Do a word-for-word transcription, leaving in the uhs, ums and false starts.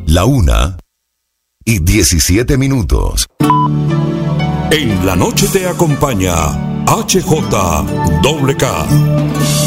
La una y diecisiete minutos. En la noche te acompaña H J K.